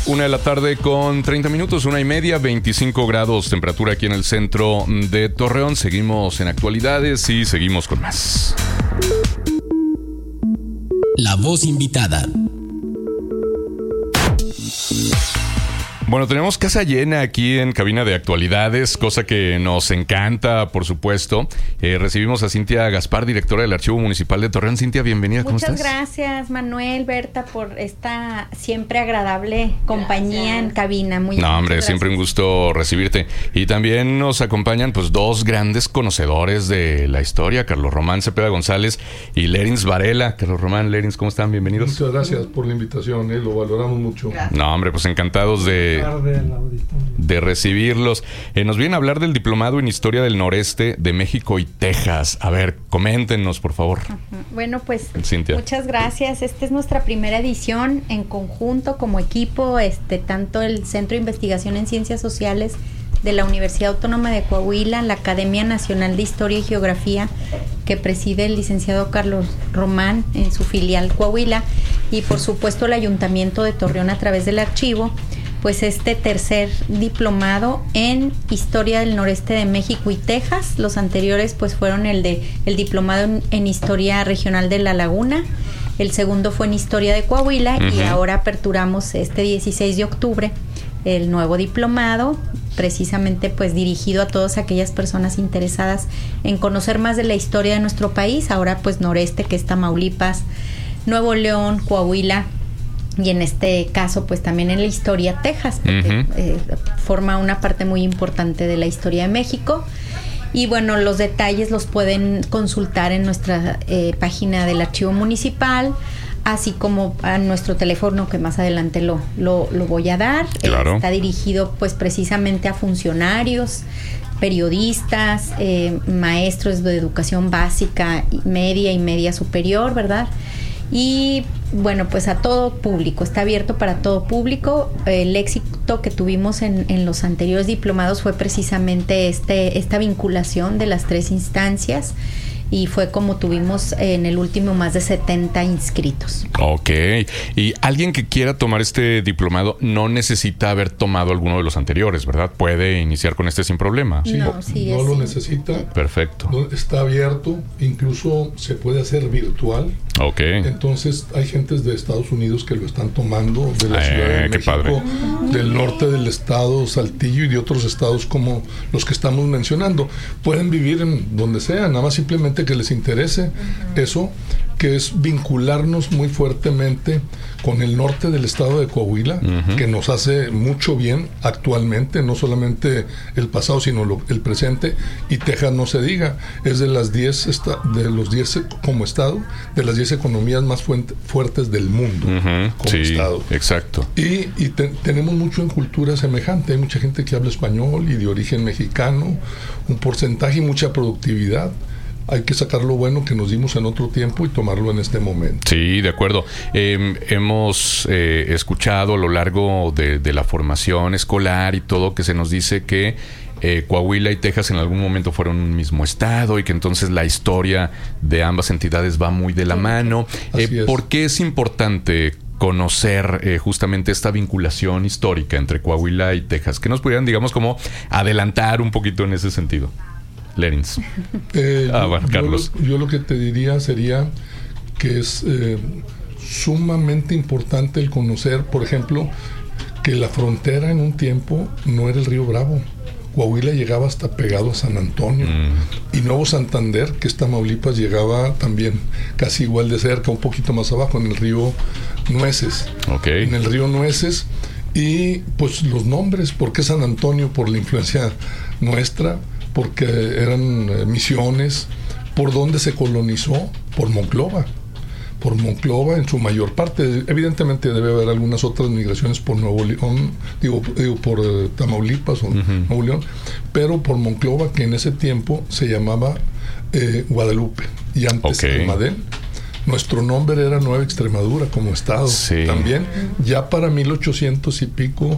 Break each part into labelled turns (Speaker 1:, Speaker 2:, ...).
Speaker 1: 1:30 con 1:30, 25 grados temperatura aquí en el centro de Torreón. Seguimos en actualidades y seguimos con más.
Speaker 2: La voz invitada.
Speaker 1: Bueno, tenemos casa llena aquí en Cabina de Actualidades, cosa que nos encanta, por supuesto. Recibimos a Cintia Gaspar, directora del Archivo Municipal de Torreón. Cintia, bienvenida, ¿cómo estás?
Speaker 3: Muchas gracias, Manuel, Berta, por esta siempre agradable compañía en cabina.
Speaker 1: No, hombre, siempre un gusto recibirte. Y también nos acompañan pues dos grandes conocedores de la historia, Carlos Román Cepeda González y Lerins Varela. Carlos Román, Lerins, ¿cómo están? Bienvenidos.
Speaker 4: Muchas gracias por la invitación, lo valoramos mucho.
Speaker 1: Gracias. No, hombre, pues encantados de recibirlos. Nos vienen a hablar del diplomado en Historia del Noreste de México y Texas. A ver, coméntenos, por favor.
Speaker 3: Bueno, pues,
Speaker 1: Cintia,
Speaker 3: muchas gracias. Esta es nuestra primera edición en conjunto, como equipo, tanto el Centro de Investigación en Ciencias Sociales de la Universidad Autónoma de Coahuila, la Academia Nacional de Historia y Geografía, que preside el licenciado Carlos Román en su filial Coahuila, y por supuesto el Ayuntamiento de Torreón a través del archivo, pues este tercer diplomado en Historia del Noreste de México y Texas. Los anteriores pues fueron el diplomado en Historia Regional de La Laguna, el segundo fue en Historia de Coahuila, y ahora aperturamos este 16 de octubre el nuevo diplomado, precisamente pues dirigido a todas aquellas personas interesadas en conocer más de la historia de nuestro país, ahora pues noreste, que es Tamaulipas, Nuevo León, Coahuila, y en este caso pues también en la historia Texas, porque forma una parte muy importante de la historia de México. Y bueno, los detalles los pueden consultar en nuestra página del Archivo Municipal, así como a nuestro teléfono, que más adelante lo voy a dar.
Speaker 1: Claro.
Speaker 3: Está dirigido pues precisamente a funcionarios, periodistas, maestros de educación básica, media y media superior, ¿verdad? Y bueno, pues a todo público, está abierto para todo público. El éxito que tuvimos en los anteriores diplomados fue precisamente esta vinculación de las tres instancias, y fue como tuvimos en el último más de 70 inscritos.
Speaker 1: Ok. Y alguien que quiera tomar este diplomado no necesita haber tomado alguno de los anteriores, ¿verdad? Puede iniciar con este sin problema.
Speaker 4: Sí, no lo necesita.
Speaker 1: Perfecto.
Speaker 4: Está abierto, incluso se puede hacer virtual.
Speaker 1: Ok.
Speaker 4: Entonces hay gentes de Estados Unidos que lo están tomando, de la Ciudad de México,
Speaker 1: padre,
Speaker 4: del norte del estado, Saltillo, y de otros estados como los que estamos mencionando. Pueden vivir en donde sea, nada más simplemente que les interese eso, que es vincularnos muy fuertemente con el norte del estado de Coahuila, que nos hace mucho bien actualmente, no solamente el pasado, sino el presente, y Texas no se diga, es de las 10 de los 10 como estado, de las 10 economías más fuertes del mundo como estado.
Speaker 1: Exacto.
Speaker 4: Y tenemos mucho en cultura semejante, hay mucha gente que habla español y de origen mexicano, un porcentaje y mucha productividad. Hay que sacar lo bueno que nos dimos en otro tiempo y tomarlo en este momento.
Speaker 1: Sí, de acuerdo. Hemos escuchado a lo largo de la formación escolar y todo que se nos dice que Coahuila y Texas en algún momento fueron un mismo estado y que entonces la historia de ambas entidades va muy de la mano. ¿Por qué es importante conocer justamente esta vinculación histórica entre Coahuila y Texas? ¿Qué nos pudieran, digamos, como adelantar un poquito en ese sentido? Lerins. Bueno, Carlos.
Speaker 4: Yo lo que te diría sería que es sumamente importante el conocer, por ejemplo, que la frontera en un tiempo no era el río Bravo. Coahuila llegaba hasta pegado a San Antonio, y Nuevo Santander, que es Tamaulipas, llegaba también casi igual de cerca, un poquito más abajo, en el río Nueces. En el río Nueces, y pues los nombres, ¿por qué San Antonio? Por la influencia nuestra, porque eran misiones. ¿Por dónde se colonizó? Por Monclova en su mayor parte. Evidentemente debe haber algunas otras migraciones por Nuevo León, por Tamaulipas o Nuevo León, pero por Monclova, que en ese tiempo se llamaba Guadalupe, y antes Almadén. Nuestro nombre era Nueva Extremadura como estado también. Ya para 1800 y pico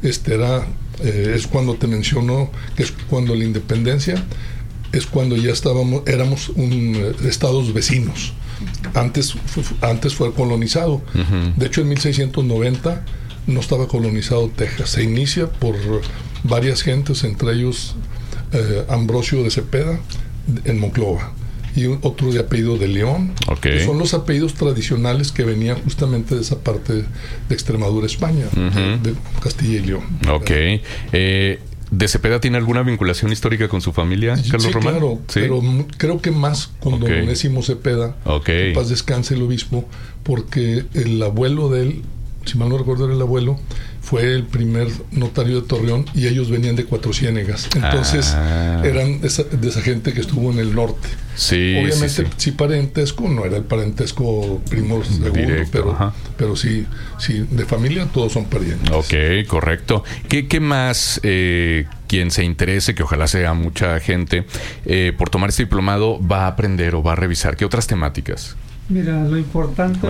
Speaker 4: es cuando te menciono que es cuando la independencia, es cuando ya éramos estados vecinos. Antes fue colonizado. De hecho, en 1690 no estaba colonizado Texas. Se inicia por varias gentes, entre ellos Ambrosio de Cepeda en Monclova y otro de apellido de León, que son los apellidos tradicionales que venían justamente de esa parte de Extremadura, España, de Castilla y León.
Speaker 1: ¿De Cepeda tiene alguna vinculación histórica con su familia, Carlos Román?
Speaker 4: Claro, ¿sí? Pero creo que más con don Onésimo Cepeda, en paz descanse el obispo, porque el abuelo de él, si mal no recuerdo era el abuelo, fue el primer notario de Torreón y ellos venían de Cuatro Ciénegas. Entonces eran de esa gente que estuvo en el norte.
Speaker 1: Sí,
Speaker 4: obviamente sí parentesco, no era el parentesco primo segundo, pero sí, de familia todos son parientes.
Speaker 1: Correcto. ¿Qué más quien se interese, que ojalá sea mucha gente, por tomar este diplomado va a aprender o va a revisar? ¿Qué otras temáticas?
Speaker 5: Mira, lo importante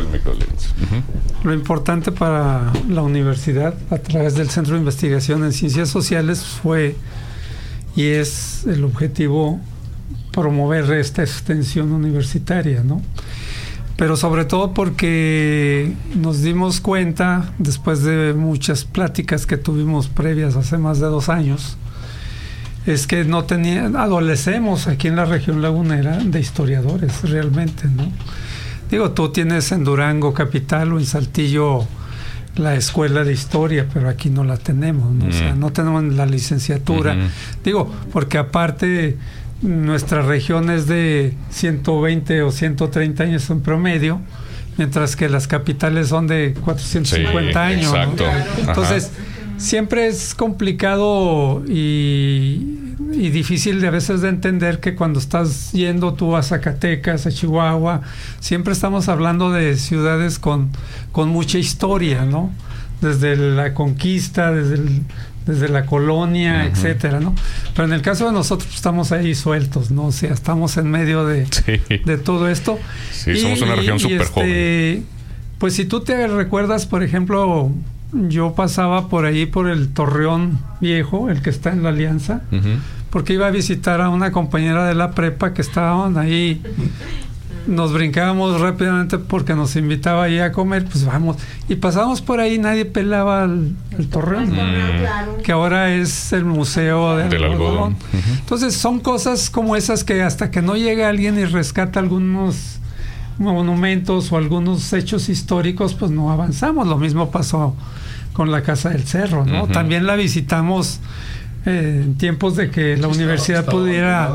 Speaker 5: para la universidad a través del Centro de Investigación en Ciencias Sociales fue y es el objetivo promover esta extensión universitaria, ¿no? Pero sobre todo porque nos dimos cuenta, después de muchas pláticas que tuvimos previas hace más de 2 años, es que adolecemos aquí en la región lagunera de historiadores realmente, ¿no? Digo, tú tienes en Durango capital o en Saltillo la escuela de historia, pero aquí no la tenemos, ¿no? O sea, no tenemos la licenciatura. Digo, porque aparte nuestra región es de 120 o 130 años en promedio, mientras que las capitales son de 450 años.
Speaker 1: Exacto.
Speaker 5: ¿No? Entonces, siempre es complicado y difícil de a veces de entender que cuando estás yendo tú a Zacatecas, a Chihuahua, siempre estamos hablando de ciudades con mucha historia, ¿no? Desde la conquista, desde la colonia, etcétera, ¿no? Pero en el caso de nosotros estamos ahí sueltos, ¿no? O sea, estamos en medio de todo esto.
Speaker 1: Sí, somos una región súper joven.
Speaker 5: Pues si tú te recuerdas, por ejemplo, yo pasaba por ahí por el Torreón Viejo, el que está en la Alianza, porque iba a visitar a una compañera de la prepa que estaban ahí. Nos brincábamos rápidamente porque nos invitaba ahí a comer, pues vamos. Y pasábamos por ahí, nadie pelaba el Torreón, que ahora es el Museo del Algodón. Entonces son cosas como esas que hasta que no llega alguien y rescata algunos monumentos o algunos hechos históricos, pues no avanzamos. Lo mismo pasó con la Casa del Cerro, ¿no? También la visitamos en tiempos de que la universidad pudiera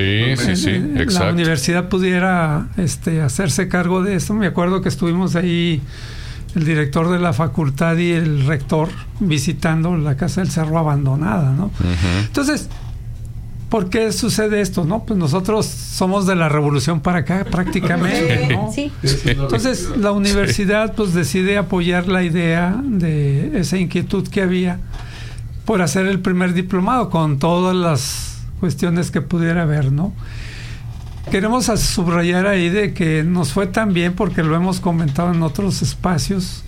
Speaker 5: la universidad pudiera hacerse cargo de esto. Me acuerdo que estuvimos ahí el director de la facultad y el rector visitando la Casa del Cerro abandonada, ¿no? Entonces, ¿por qué sucede esto, no? Pues nosotros somos de la revolución para acá prácticamente, ¿no? Entonces la universidad pues decide apoyar la idea de esa inquietud que había por hacer el primer diplomado con todas las cuestiones que pudiera haber, ¿no? Queremos subrayar ahí de que nos fue tan bien porque lo hemos comentado en otros espacios.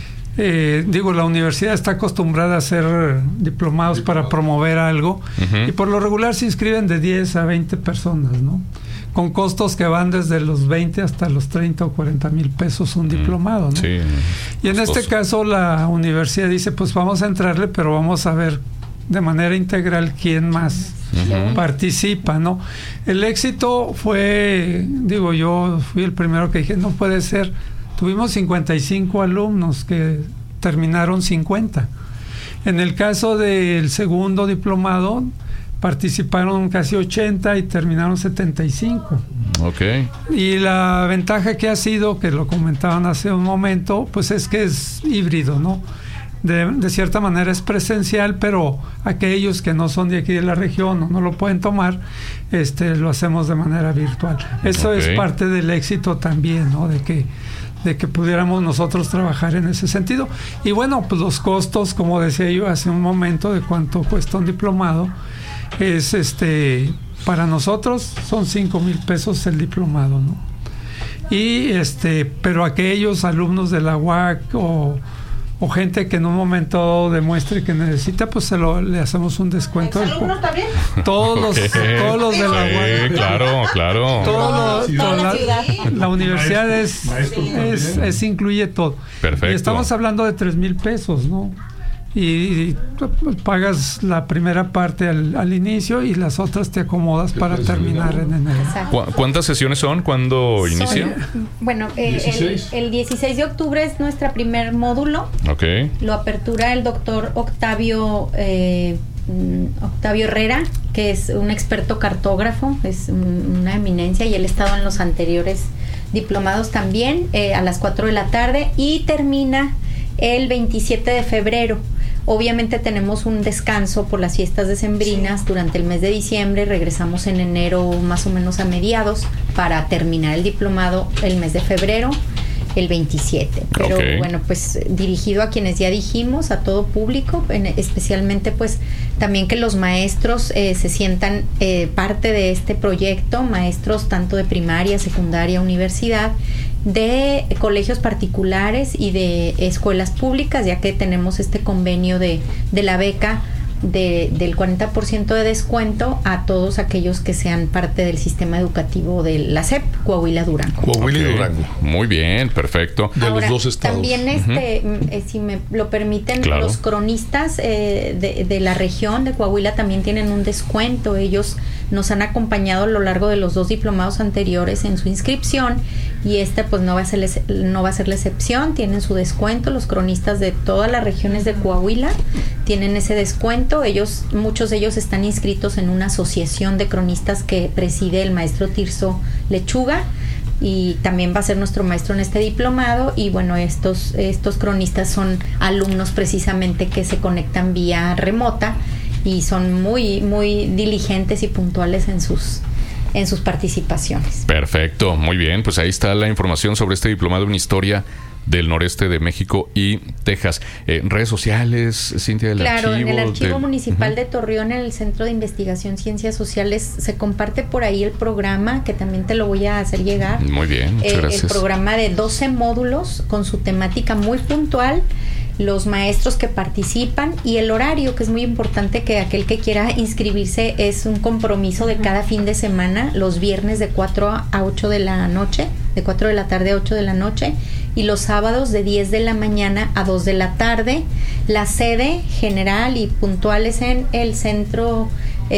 Speaker 5: La universidad está acostumbrada a hacer diplomados para promover algo y por lo regular se inscriben de 10 a 20 personas, ¿no? Con costos que van desde los 20 hasta los 30 o 40 mil pesos un diplomado, ¿no? Y en este caso la universidad dice, pues vamos a entrarle, pero vamos a ver de manera integral quién más participa, ¿no? El éxito fue, yo fui el primero que dije, no puede ser. Tuvimos 55 alumnos que terminaron 50. En el caso del segundo diplomado, participaron casi 80 y terminaron 75. Y la ventaja que ha sido, que lo comentaban hace un momento, pues es que es híbrido, ¿no? De cierta manera es presencial, pero aquellos que no son de aquí de la región o no lo pueden tomar, lo hacemos de manera virtual. Eso es parte del éxito también, ¿no? De que pudiéramos nosotros trabajar en ese sentido. Y bueno, pues los costos, como decía yo hace un momento, de cuánto cuesta un diplomado, es para nosotros son 5,000 pesos el diplomado, ¿no? Y pero aquellos alumnos de la UAC o o gente que en un momento demuestre que necesita, pues le hacemos un descuento.
Speaker 6: ¿Alumnos también?
Speaker 5: Todos los de la UADI.
Speaker 1: Claro.
Speaker 5: La universidad incluye todo.
Speaker 1: Perfecto.
Speaker 5: Y estamos hablando de 3,000 pesos, ¿no? Y pagas la primera parte al inicio y las otras te acomodas para terminar en enero.
Speaker 1: ¿Cuántas sesiones son? ¿Cuándo inicia?
Speaker 3: Bueno, el 16 de octubre es nuestro primer módulo.
Speaker 1: Okay.
Speaker 3: Lo apertura el doctor Octavio Herrera, que es un experto cartógrafo, es una eminencia, y él ha estado en los anteriores diplomados también, a las 4 de la tarde, y termina el 27 de febrero. Obviamente tenemos un descanso por las fiestas decembrinas durante el mes de diciembre. Regresamos en enero más o menos a mediados para terminar el diplomado el mes de febrero, el 27. Pero bueno, pues dirigido a quienes ya dijimos, a todo público, especialmente pues también que los maestros se sientan parte de este proyecto, maestros tanto de primaria, secundaria, universidad, de colegios particulares y de escuelas públicas, ya que tenemos este convenio de la beca del 40% de descuento a todos aquellos que sean parte del sistema educativo de la SEP Coahuila Durango.
Speaker 4: Coahuila y Durango.
Speaker 1: Muy bien, perfecto.
Speaker 4: De los dos estados.
Speaker 3: También si me lo permiten, los cronistas de la región de Coahuila también tienen un descuento. Ellos nos han acompañado a lo largo de los 2 diplomados anteriores en su inscripción, y pues no va a ser la excepción. Tienen su descuento. Los cronistas de todas las regiones de Coahuila tienen ese descuento. Muchos de ellos están inscritos en una asociación de cronistas que preside el maestro Tirso Lechuga, y también va a ser nuestro maestro en este diplomado. Y bueno, estos cronistas son alumnos precisamente que se conectan vía remota y son muy, muy diligentes y puntuales en sus participaciones.
Speaker 1: Perfecto, muy bien. Pues ahí está la información sobre este diplomado en Historia del noreste de México y Texas. Redes sociales, Cintia, del archivo.
Speaker 3: Claro, en el Archivo Municipal de Torreón, en el Centro de Investigación Ciencias Sociales, se comparte por ahí el programa, que también te lo voy a hacer llegar.
Speaker 1: Muy bien, muchas gracias.
Speaker 3: El programa de 12 módulos con su temática muy puntual, los maestros que participan y el horario, que es muy importante, que aquel que quiera inscribirse es un compromiso de cada fin de semana, los viernes de 4 a 8 de la noche, de 4 de la tarde a 8 de la noche, y los sábados de 10 de la mañana a 2 de la tarde. La sede general y puntual es en el centro,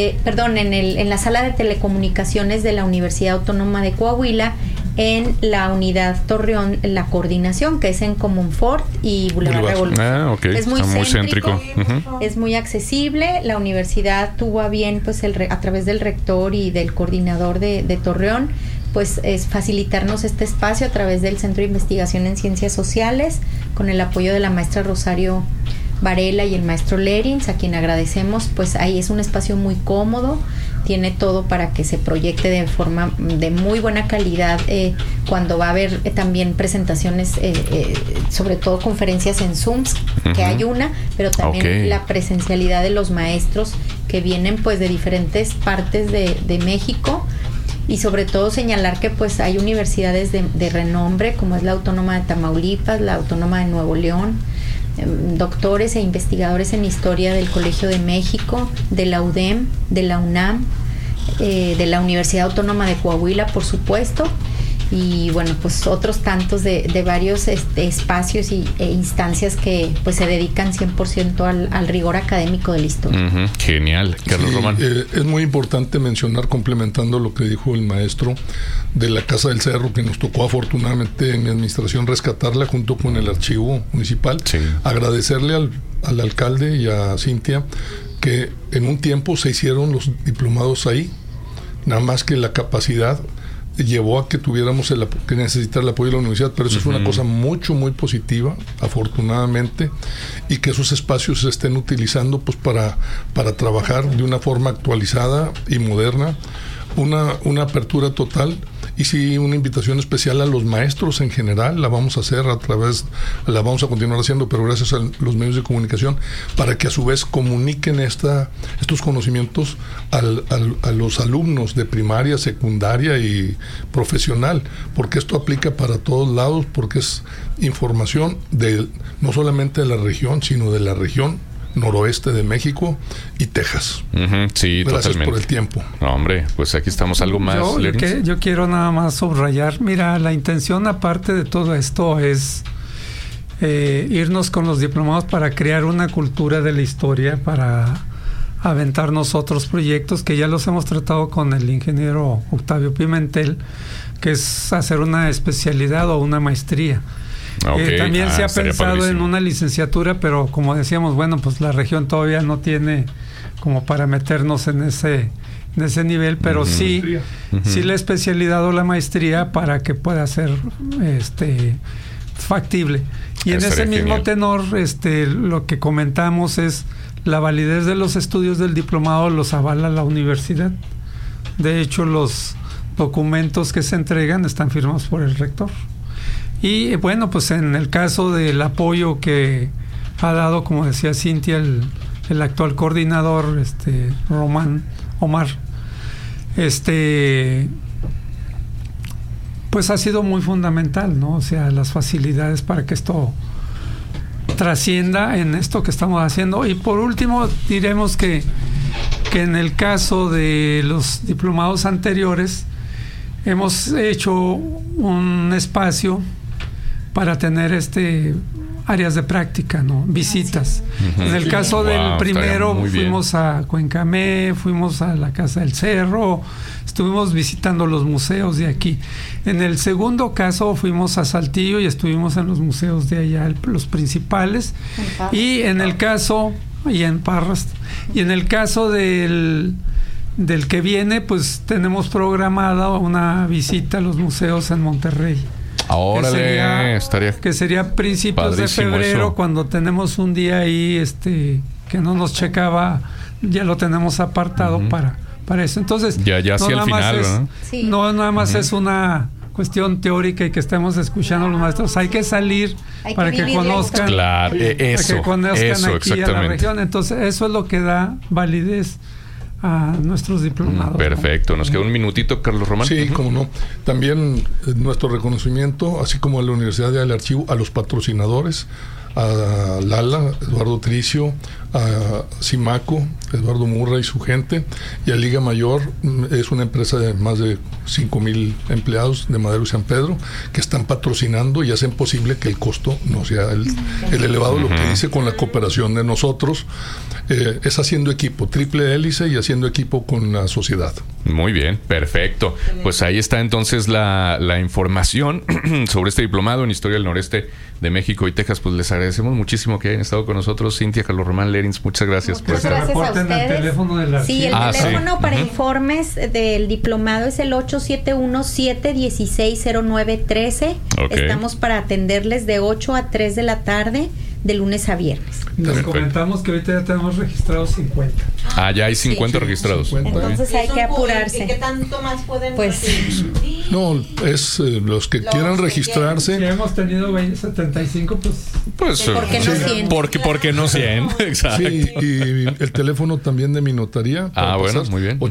Speaker 3: en la sala de telecomunicaciones de la Universidad Autónoma de Coahuila, en la unidad Torreón, la coordinación, que es en Comunfort y Boulevard Revolución. Es muy céntrico, es muy accesible. La universidad tuvo a bien, pues a través del rector y del coordinador de Torreón, pues es facilitarnos este espacio a través del Centro de Investigación en Ciencias Sociales, con el apoyo de la maestra Rosario Varela y el maestro Lerins, a quien agradecemos. Pues ahí es un espacio muy cómodo, tiene todo para que se proyecte de forma de muy buena calidad, cuando va a haber también presentaciones, sobre todo conferencias en Zooms, que hay una, pero también la presencialidad de los maestros que vienen pues de diferentes partes de México. Y sobre todo señalar que pues hay universidades de renombre, como es la Autónoma de Tamaulipas, la Autónoma de Nuevo León, doctores e investigadores en historia del Colegio de México, de la UDEM, de la UNAM, de la Universidad Autónoma de Coahuila, por supuesto, y bueno, pues otros tantos de varios espacios e instancias que pues se dedican 100% al rigor académico de la historia.
Speaker 1: Genial, Carlos Román.
Speaker 4: Es muy importante mencionar, complementando lo que dijo el maestro, de la Casa del Cerro, que nos tocó afortunadamente en mi administración rescatarla junto con el archivo municipal. Agradecerle al alcalde y a Cintia que en un tiempo se hicieron los diplomados ahí, nada más que la capacidad llevó a que tuviéramos que necesitar el apoyo de la universidad, pero eso es una cosa muy positiva, afortunadamente, y que esos espacios se estén utilizando pues para trabajar de una forma actualizada y moderna, una apertura total Y sí, una invitación especial a los maestros en general, la vamos a hacer la vamos a continuar haciendo, pero gracias a los medios de comunicación, para que a su vez comuniquen estos conocimientos a los alumnos de primaria, secundaria y profesional, porque esto aplica para todos lados, porque es información no solamente de la región, sino de la región noroeste de México y Texas.
Speaker 1: Sí,
Speaker 4: gracias
Speaker 1: totalmente.
Speaker 4: por el tiempo.
Speaker 1: No, hombre, pues aquí estamos. Algo más,
Speaker 5: yo quiero nada más subrayar. Mira, la intención aparte de todo esto es irnos con los diplomados para crear una cultura de la historia, para aventarnos otros proyectos que ya los hemos tratado con el ingeniero Octavio Pimentel, que es hacer una especialidad o una maestría. También se ha pensado en una licenciatura, pero como decíamos, bueno, pues la región todavía no tiene como para meternos en ese nivel, pero sí la especialidad o la maestría para que pueda ser factible. Y en ese mismo tenor, lo que comentamos es la validez de los estudios del diplomado los avala la universidad. De hecho, los documentos que se entregan están firmados por el rector. Y bueno, pues en el caso del apoyo que ha dado, como decía Cintia, el actual coordinador, Omar, pues ha sido muy fundamental, ¿no? O sea, las facilidades para que esto trascienda en esto que estamos haciendo. Y por último, diremos que en el caso de los diplomados anteriores, hemos hecho un espacio para tener áreas de práctica, ¿no? Visitas. En el caso del primero fuimos a Cuencamé, fuimos a la Casa del Cerro, estuvimos visitando los museos de aquí. En el segundo caso fuimos a Saltillo y estuvimos en los museos de allá, los principales. Y en el caso, y en Parras, y en el caso del que viene, pues tenemos programada una visita a los museos en Monterrey.
Speaker 1: Órale,
Speaker 5: que sería principios de febrero, eso. Cuando tenemos un día ahí que no nos checaba, ya lo tenemos apartado para eso. Entonces,
Speaker 1: ya hacia el final,
Speaker 5: no nada más es una cuestión teórica y que estemos escuchando a los maestros. Hay que salir para que conozcan,
Speaker 1: claro,
Speaker 5: para que conozcan aquí a la región. Entonces, eso es lo que da validez a nuestros diplomados.
Speaker 1: Perfecto. Nos queda un minutito, Carlos Román.
Speaker 4: Sí, cómo no. También nuestro reconocimiento, así como a la Universidad del Archivo, a los patrocinadores, a Lala, Eduardo Tricio, a Simaco, Eduardo Murra y su gente, y a Liga Mayor, es una empresa de más de 5,000 empleados de Madero y San Pedro, que están patrocinando y hacen posible que el costo no sea el elevado, lo que dice con la cooperación de nosotros. Es haciendo equipo, triple hélice y haciendo equipo con la sociedad.
Speaker 1: Muy bien, perfecto. Pues ahí está entonces la información sobre este diplomado en Historia del Noreste de México y Texas. Pues les agradecemos muchísimo que hayan estado con nosotros. Cintia, Carlos Román, Lerins, muchas gracias.
Speaker 3: Muchas gracias a ustedes.
Speaker 5: El teléfono del archivo.
Speaker 3: Sí, el teléfono para informes del diplomado es el 871-716-0913. Estamos para atenderles de 8 a 3 de la tarde, de lunes a viernes.
Speaker 5: Nos comentamos que ahorita ya tenemos registrados 50.
Speaker 1: Ya hay 50 registrados.
Speaker 4: 50.
Speaker 3: Entonces hay que apurarse.
Speaker 6: ¿Y qué tanto más pueden?
Speaker 3: Pues
Speaker 4: no, es los que quieran registrarse.
Speaker 5: Si hemos tenido 75,
Speaker 1: pues
Speaker 3: ¿por qué no 100?
Speaker 1: Porque no 100. Exacto.
Speaker 4: Sí, y el teléfono también de mi notaría.
Speaker 1: Bueno, muy bien.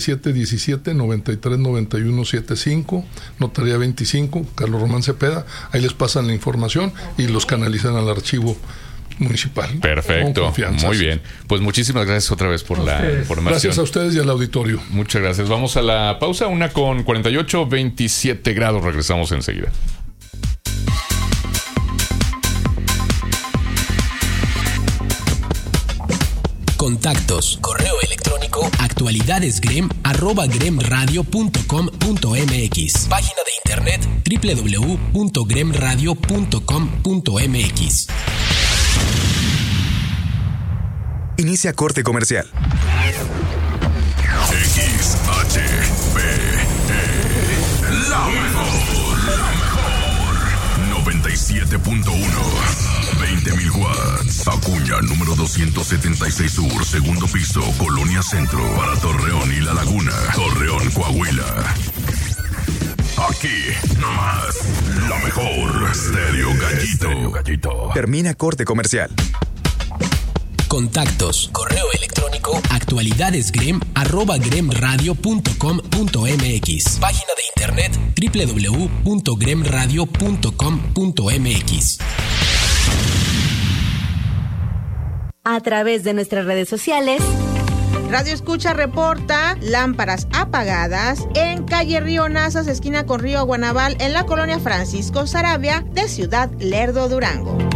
Speaker 4: 8717-939175, notaría 25, Carlos Román Cepeda. Ahí les pasan la información y los canalizan al archivo municipal.
Speaker 1: Perfecto, muy bien. Pues muchísimas gracias otra vez por la información.
Speaker 4: Gracias a ustedes y al auditorio.
Speaker 1: Muchas gracias. Vamos a la pausa, 1:48, 27 grados. Regresamos enseguida.
Speaker 2: Contactos, correo electrónico, actualidadesgrem@gremradio.com.mx. Página de internet www.gremradio.com.mx.
Speaker 7: Inicia corte comercial.
Speaker 8: XHPE, la mejor. 97.1, 20,000 watts. Acuña, número 276 Sur, segundo piso, Colonia Centro. Para Torreón y La Laguna. Torreón, Coahuila. Aquí, nomás, la mejor. Stereo Gallito.
Speaker 7: Termina corte comercial.
Speaker 2: Contactos, correo electrónico, actualidadesgrem@gremradio.com.mx. Página de internet www.gremradio.com.mx.
Speaker 6: A través de nuestras redes sociales,
Speaker 9: Radio Escucha reporta lámparas apagadas en calle Río Nazas, esquina con Río Guanabal, en la colonia Francisco Sarabia de Ciudad Lerdo, Durango.